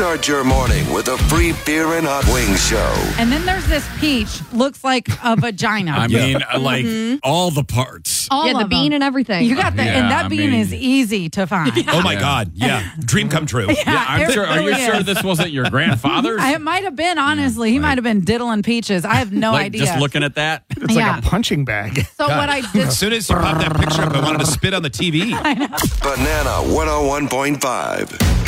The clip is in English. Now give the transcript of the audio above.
Start your morning with a free beer and hot wings show. And then there's this peach, looks like a vagina. I mean, like all the parts. All the of bean them. and everything. You got that, Yeah, and that I bean mean- is easy to find. Oh my God. Yeah. Dream come true. I'm it sure. Are you really sure is. this wasn't your grandfather's? It might have been, honestly. He might have been diddling peaches. I have no like idea. just looking at that. It's like a punching bag. So what I did. As soon as you popped that picture up, I wanted to spit on the TV. Banana 101.5.